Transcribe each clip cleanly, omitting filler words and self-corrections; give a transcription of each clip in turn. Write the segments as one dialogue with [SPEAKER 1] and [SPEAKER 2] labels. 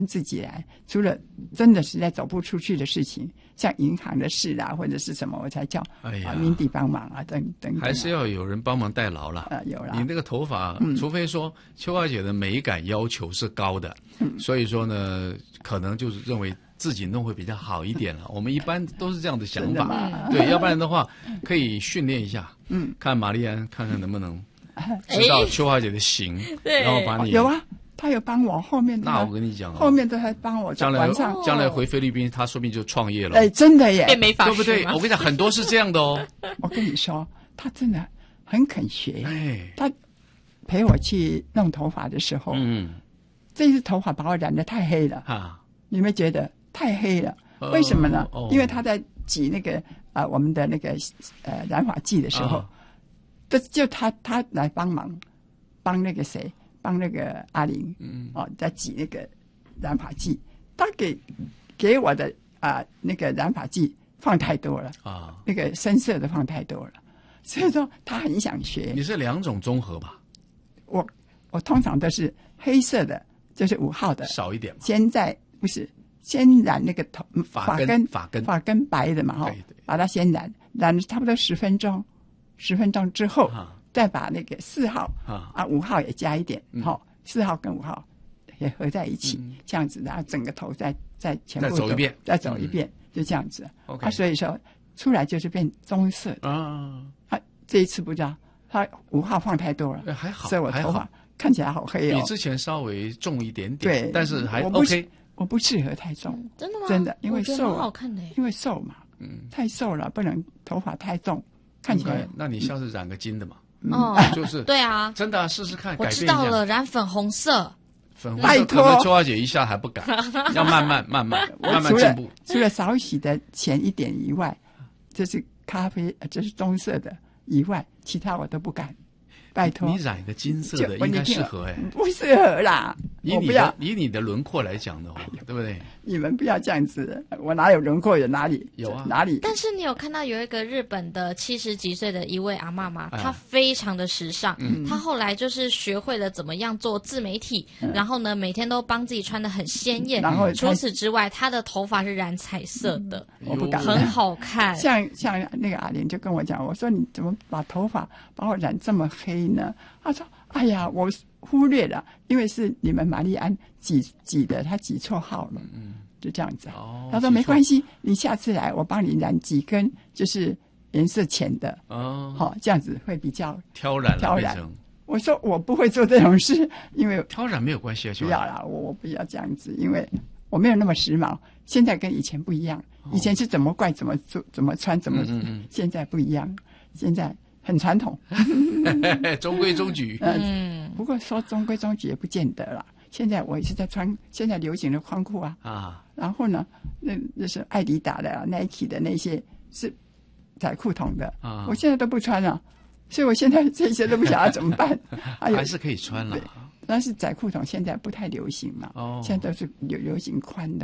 [SPEAKER 1] 自己来，除了真的实在走不出去的事情，像银行的事啦，或者是什么，我才叫民地帮忙啊，等等。
[SPEAKER 2] 还是要有人帮忙代劳啦。
[SPEAKER 1] 有啦。
[SPEAKER 2] 你那个头发，除非说秋华姐的美感要求是高的，所以说呢，可能就是认为自己弄会比较好一点了。我们一般都是这样的想法，对，要不然的话可以训练一下，看玛丽安看看能不能知道秋华姐的型，然后把你
[SPEAKER 1] 有啊。他有帮我后面，
[SPEAKER 2] 那我跟你讲，
[SPEAKER 1] 后面都还帮我。将
[SPEAKER 2] 来回菲律宾，他说不定就创业了。
[SPEAKER 1] 哎，真的耶，
[SPEAKER 3] 变美发师，
[SPEAKER 2] 对不对？我跟你讲，很多是这样的哦。
[SPEAKER 1] 我跟你说，他真的很肯学。
[SPEAKER 2] 哎，
[SPEAKER 1] 他陪我去弄头发的时候，这次头发把我染得太黑了啊！你们觉得太黑了？为什么呢？因为他在挤那个我们的那个染发剂的时候，就他来帮忙，帮那个谁。帮那个阿玲，在挤那个染发剂，他给我的那个染发剂放太多了啊，那个深色的放太多了，所以说他很想学。
[SPEAKER 2] 你是2种综合吧？
[SPEAKER 1] 我通常都是黑色的，就是5号的
[SPEAKER 2] 少一点。
[SPEAKER 1] 先染那个发根白的嘛哈，把它先染差不多10分钟之后。再把那个4号5号也加一点，4号跟5号也合在一起，这样子，然后整个头再全部再走一遍，就这样子。所以说出来就是变棕色的啊。这一次不知道他5号放太多了，
[SPEAKER 2] 还好，
[SPEAKER 1] 所以我头发看起来好黑哦。
[SPEAKER 2] 比之前稍微重一点点，
[SPEAKER 1] 对，
[SPEAKER 2] 但是还 OK。
[SPEAKER 1] 我不适合太重，
[SPEAKER 3] 真的吗？
[SPEAKER 1] 真的，因为瘦，
[SPEAKER 3] 好看的，
[SPEAKER 1] 因为瘦嘛，太瘦了，不能头发太重，看起来。
[SPEAKER 2] 那你下次染个金的嘛。就是
[SPEAKER 3] 对啊，
[SPEAKER 2] 真的试试看，
[SPEAKER 3] 我知道了，染粉红色。
[SPEAKER 1] 拜托，
[SPEAKER 2] 可能秋华姐一下还不敢，要慢慢进步。
[SPEAKER 1] 除了少许的浅一点以外，这是咖啡，这是棕色的以外，其他我都不敢。拜托，
[SPEAKER 2] 你染一个金色的应该适合
[SPEAKER 1] 不适合啦。
[SPEAKER 2] 以你的轮廓来讲的话，对不对？
[SPEAKER 1] 你们不要这样子，我哪有轮廓？有哪里
[SPEAKER 2] 有啊？
[SPEAKER 1] 哪里？
[SPEAKER 3] 但是你有看到有一个日本的70几岁的一位阿嬷吗？她非常的时尚，她后来就是学会了怎么样做自媒体，然后呢，每天都帮自己穿得很鲜艳。然后除此之外，她的头发是染彩色的，
[SPEAKER 1] 我不敢，
[SPEAKER 3] 很好看。
[SPEAKER 1] 像那个阿莲就跟我讲，我说你怎么把我染这么黑呢？他说：“哎呀，我忽略了，因为是你们玛丽安挤的，他挤错号了，就这样子。他说没关系，你下次来，我帮你染几根，就是颜色浅的，好，这样子会比较
[SPEAKER 2] 挑染。
[SPEAKER 1] 我说我不会做这种事，因为
[SPEAKER 2] 挑染没有关系啊，
[SPEAKER 1] 不要啦，我不要这样子，因为我没有那么时髦，现在跟以前不一样，以前是怎么怪怎么做怎么穿怎么，现在不一样，现在。”很传统，
[SPEAKER 2] 中规中矩。
[SPEAKER 1] 不过说中规中矩也不见得啦。现在我也是在穿现在流行的宽裤啊，然后呢，那是艾迪达的、Nike 的那些是窄裤筒的啊，我现在都不穿了，所以我现在这些都不晓得怎么办。
[SPEAKER 2] 还是可以穿了。
[SPEAKER 1] 但是窄裤筒现在不太流行嘛，现在都是流行宽的。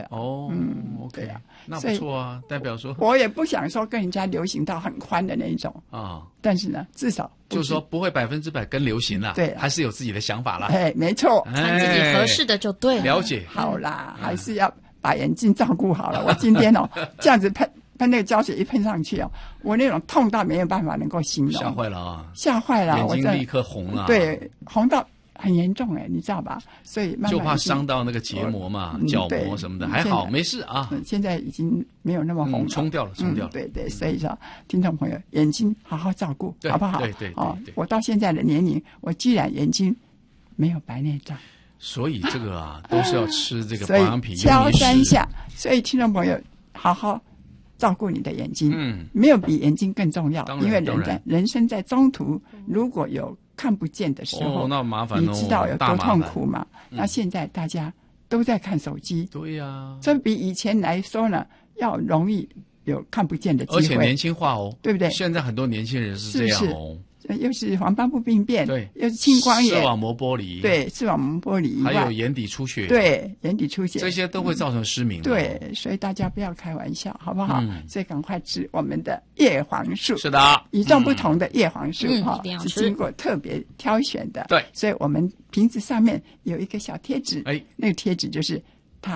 [SPEAKER 2] OK 啊，那不错啊，代表说
[SPEAKER 1] 我也不想说跟人家流行到很宽的那一种啊，但是呢，至少
[SPEAKER 2] 就是说不会100%跟流行啦，对，还是有自己的想法啦。
[SPEAKER 1] 没错，
[SPEAKER 3] 穿自己合适的就对了。
[SPEAKER 2] 了解，
[SPEAKER 1] 好啦，还是要把眼睛照顾好了。我今天这样子喷那个胶水一喷上去我那种痛到没有办法能够形容，
[SPEAKER 2] 吓坏了啊！
[SPEAKER 1] 吓坏了，
[SPEAKER 2] 眼睛立刻红了。
[SPEAKER 1] 对，红到很严重你知道吧？所以慢慢
[SPEAKER 2] 就怕伤到那个结膜嘛，角膜什么的，还好没事啊。
[SPEAKER 1] 现在已经没有那么红了，
[SPEAKER 2] 冲掉了。
[SPEAKER 1] 对，所以说听众朋友眼睛好好照顾，好不好？
[SPEAKER 2] 对。
[SPEAKER 1] 我到现在的年龄，我居然眼睛没有白内障，
[SPEAKER 2] 所以这个都是要吃这个保养品。
[SPEAKER 1] 敲3下，所以听众朋友好好照顾你的眼睛，没有比眼睛更重要，因为人生在中途如果有看不见的时候，
[SPEAKER 2] 那麻烦
[SPEAKER 1] 你知道有多痛苦吗？那现在大家都在看手机，
[SPEAKER 2] 对呀，
[SPEAKER 1] 这比以前来说呢，要容易有看不见的机会，
[SPEAKER 2] 而且年轻化
[SPEAKER 1] 对不对？
[SPEAKER 2] 现在很多年轻人是这样
[SPEAKER 1] 又是黄斑部病变，
[SPEAKER 2] 对，
[SPEAKER 1] 又是青光眼、
[SPEAKER 2] 视网膜剥离，
[SPEAKER 1] 对，视网膜剥离，
[SPEAKER 2] 还有眼底出血，
[SPEAKER 1] 对，眼底出血，
[SPEAKER 2] 这些都会造成失明。
[SPEAKER 1] 对，所以大家不要开玩笑，好不好？所以赶快吃我们的叶黄素。
[SPEAKER 2] 是的，
[SPEAKER 1] 与众不同的叶黄素是经过特别挑选的。
[SPEAKER 2] 对，
[SPEAKER 1] 所以我们瓶子上面有一个小贴纸，那个贴纸就是